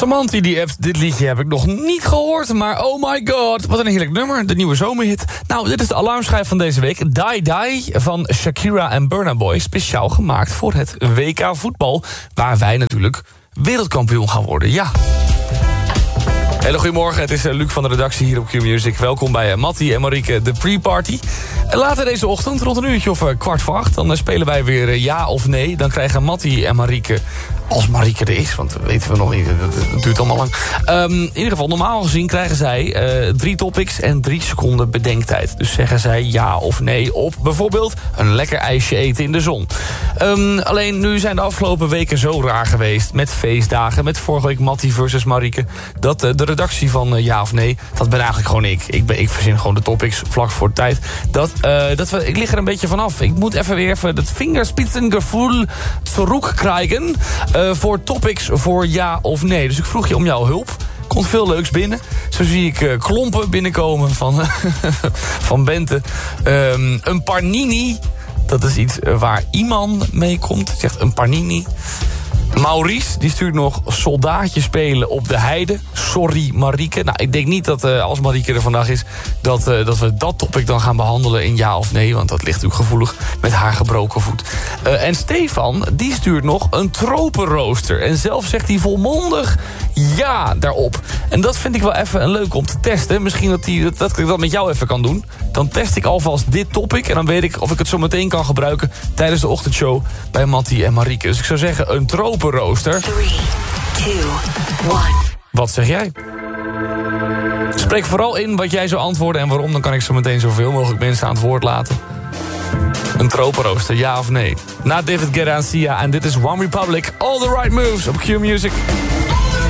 Samanti die appt, dit liedje heb ik nog niet gehoord, maar oh my god, wat een heerlijk nummer, de nieuwe zomerhit. Nou, dit is de alarmschijf van deze week, Die Die van Shakira en Burna Boy, speciaal gemaakt voor het WK voetbal, waar wij natuurlijk wereldkampioen gaan worden, ja. Hele goedemorgen, het is Luc van de redactie hier op Q-Music. Welkom bij Mattie en Marieke, de pre-party. En later deze ochtend, rond een uurtje of 7:15... dan spelen wij weer ja of nee. Dan krijgen Mattie en Marieke, als Marieke er is, want dat weten we nog niet, dat duurt allemaal lang. In ieder geval, normaal gezien krijgen zij 3 topics en 3 seconden bedenktijd. Dus zeggen zij ja of nee op bijvoorbeeld een lekker ijsje eten in de zon. Alleen nu zijn de afgelopen weken zo raar geweest, met feestdagen, met vorige week Mattie versus Marieke, dat de redactie van ja of nee, dat ben eigenlijk gewoon ik. Ik verzin gewoon de topics vlak voor de tijd. Ik lig er een beetje vanaf. Ik moet even dat Fingerspitzengevoel terugkrijgen voor topics voor ja of nee. Dus ik vroeg je om jouw hulp. Er komt veel leuks binnen. Zo zie ik klompen binnenkomen van Bente. Een panini, dat is iets waar iemand mee komt. Zegt een panini. Maurice, die stuurt nog soldaatje spelen op de heide. Sorry Marieke. Nou, ik denk niet dat als Marieke er vandaag is, dat we dat topic dan gaan behandelen in ja of nee. Want dat ligt natuurlijk gevoelig met haar gebroken voet. En Stefan, die stuurt nog een tropenrooster. En zelf zegt hij volmondig ja daarop. En dat vind ik wel even leuk om te testen. Misschien dat ik dat met jou even kan doen. Dan test ik alvast dit topic. En dan weet ik of ik het zo meteen kan gebruiken tijdens de ochtendshow bij Mattie en Marieke. Dus ik zou zeggen een tropenrooster. 3, 2, 1. Wat zeg jij? Spreek vooral in wat jij zou antwoorden en waarom. Dan kan ik zo meteen zoveel mogelijk mensen aan het woord laten. Een tropenrooster, ja of nee? Na David Guetta en Sia en dit is One Republic. All the right moves op Q-Music.